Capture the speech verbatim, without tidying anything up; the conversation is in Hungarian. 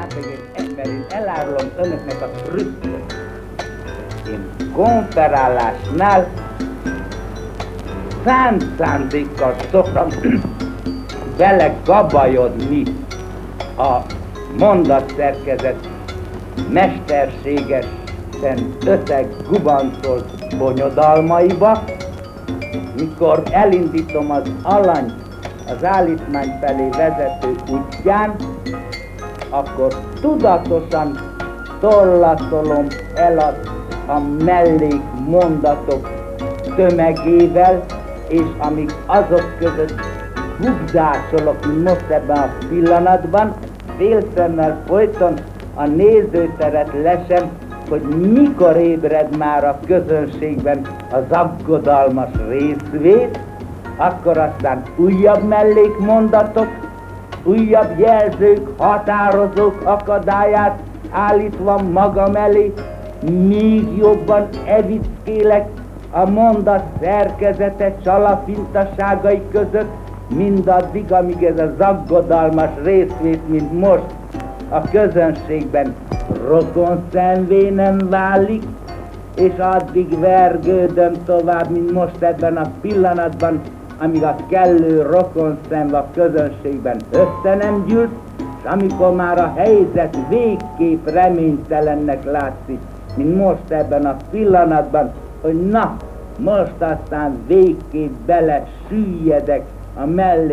Hát, mert én elárulom önöknek a trükköt. Én konferálásnál szánt szándékkal szoktam vele gabajodni a mondatszerkezet mesterségesen összeg gubancolt bonyodalmaiba, mikor elindítom az alany az állítmány felé vezető útján, akkor tudatosan tollatolom el a, a mellékmondatok tömegével, és amíg azok között bugdásolok, mint most ebben a pillanatban, félszemmel folyton a nézőteret lesem, hogy mikor ébred már a közönségben az aggodalmas részvét, akkor aztán újabb mellékmondatok, újabb jelzők, határozók akadályát állítva magam elé, még jobban evickélek a mondat szerkezete csalafintaságai között, mindaddig, amíg ez az aggodalmas részvét, mint most a közönségben rokonszenvé nem válik, és addig vergődöm tovább, mint most ebben a pillanatban, amíg a kellő rokonszenv a közönségben össze nem gyűlt, és amikor már a helyzet végképp reménytelennek látszik, mint most ebben a pillanatban, hogy na, most aztán végképp bele süllyedek a mellé